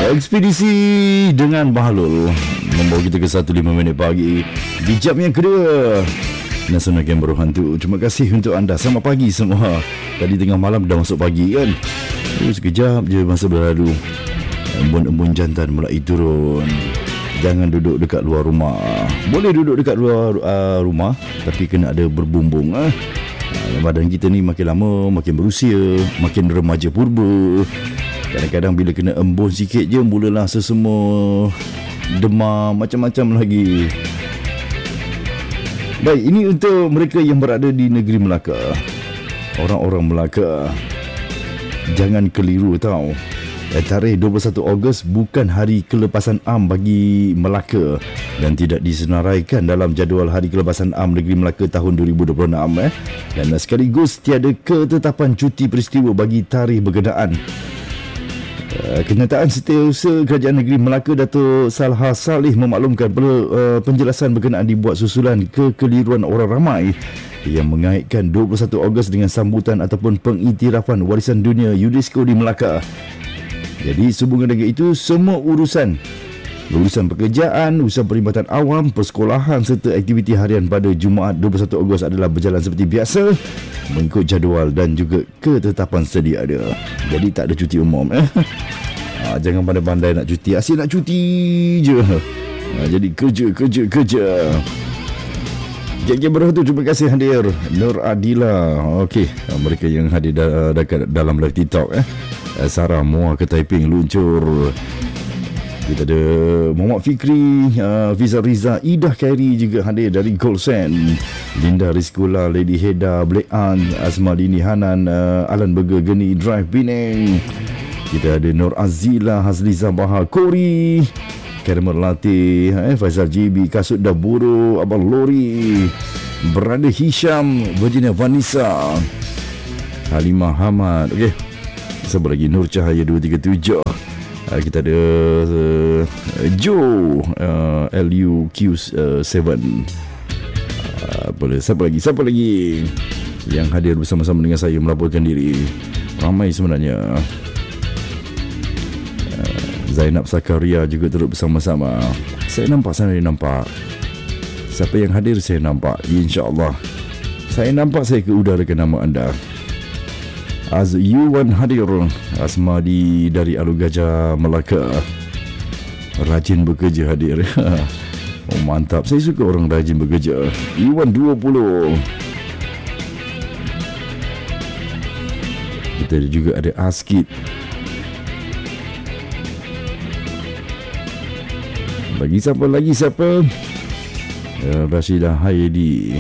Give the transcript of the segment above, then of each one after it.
Ekspedisi dengan Bahlul membawa kita ke 1.5 minit pagi di jam yang kedua Nasional Game Berhantu. Terima kasih untuk anda. Selamat pagi semua. Tadi tengah malam dah masuk pagi kan. Sekejap je masa berlalu. Embun-embun jantan mulai turun. Jangan duduk dekat luar rumah. Boleh duduk dekat luar rumah, tapi kena ada berbumbung. Badan kita ni makin lama makin berusia, makin remaja purba. Kadang-kadang bila kena embun sikit je, mulalah sesemua, demam, macam-macam lagi. Baik, ini untuk mereka yang berada di negeri Melaka. Orang-orang Melaka, jangan keliru tau. Tarikh 21 Ogos bukan hari kelepasan am bagi Melaka dan tidak disenaraikan dalam jadual hari kelepasan am negeri Melaka tahun 2026 dan sekaligus tiada ketetapan cuti peristiwa bagi tarikh berkenaan. Kenyataan Setiausaha Kerajaan Negeri Melaka Datuk Salha Salih memaklumkan penjelasan berkenaan dibuat susulan kekeliruan orang ramai yang mengaitkan 21 Ogos dengan sambutan ataupun pengiktirafan warisan dunia UNESCO di Melaka. Jadi sehubungan dengan itu, semua urusan pekerjaan, urusan perkhidmatan awam, persekolahan serta aktiviti harian pada Jumaat 21 Ogos adalah berjalan seperti biasa mengikut jadual dan juga ketetapan sedia ada. Jadi tak ada cuti umum. Jangan pandai-pandai nak cuti. Asyik nak cuti je. Jadi kerja. Geng Berhantu, terima kasih hadir. Nur Adila. Okey, mereka yang hadir dalam live TikTok. Sarah Muar ke Taiping luncur. Kita ada Muhammad Fikri, Fiza Riza, Idah Khairi juga hadir dari Gold Sand. Linda Rizkula, Lady Heda, Black Ann, Azma Dini Hanan, Alan Burger, Geni Drive Penang. Kita ada Nur Azila, Hazliza Bahar, Kori, Karimur Latih, Faizal JB, Kasut Daburo, Abang Lori, Brother Hisham, Virginia Vanessa, Halimah Hamad. Okey, siapa lagi? Nur Cahaya 237. Kita ada Joe, LUQ7. Boleh. Siapa lagi yang hadir bersama-sama dengan saya melaporkan diri? Ramai sebenarnya. Zainab Sakaria juga turut bersama-sama. Saya nampak. Siapa yang hadir saya nampak. InsyaAllah saya nampak, saya keudarakan nama anda. Yuwan hadir. Asmadi dari Alu Gajah Melaka, rajin bekerja hadir. Oh mantap, saya suka orang rajin bekerja. Yuwan 20. Kita juga ada Askit. Lagi siapa? Rashidah Haidi.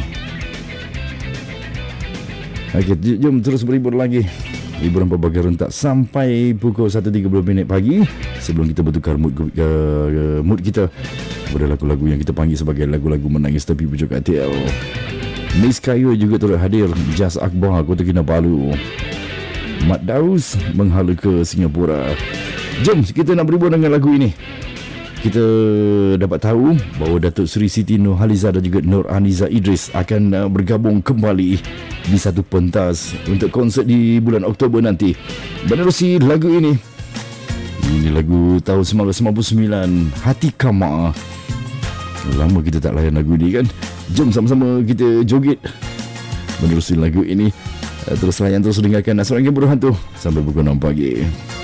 Okey, jom terus berhibur lagi. Hiburan berbagai rentak sampai pukul 1.30 pagi. Sebelum kita bertukar mood kita pada lagu-lagu yang kita panggil sebagai lagu-lagu menangis tepi pucuk ATL. Miss Kayu juga turut hadir. Jas Akbar, Kota Kinabalu. Mat Daus menghala ke Singapura. Jom kita nak berhibur dengan lagu ini. Kita dapat tahu bahawa Datuk Seri Siti Nurhaliza dan juga Nur Aniza Idris akan bergabung kembali di satu pentas untuk konsert di bulan Oktober nanti. Menerusi lagu ini. Ini lagu tahun 1999, Hati Kama. Lama kita tak layan lagu ini kan. Jom sama-sama kita joget menerusi lagu ini. Terus layan, terus dengarkan Nasional Game Berhantu sampai pukul 6 pagi.